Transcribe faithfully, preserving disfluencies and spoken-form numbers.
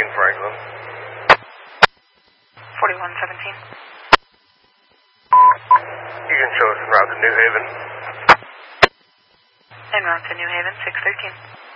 thirteen Franklin. forty-one seventeen. You can show us en route to New Haven. En route to New Haven, six thirteen.